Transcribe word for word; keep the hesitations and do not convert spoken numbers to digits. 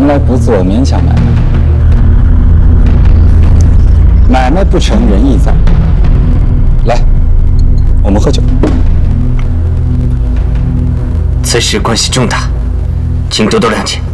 来不做，勉强买卖。买卖不成仁义在。来，我们喝酒。 此事关系重大，请多多谅解。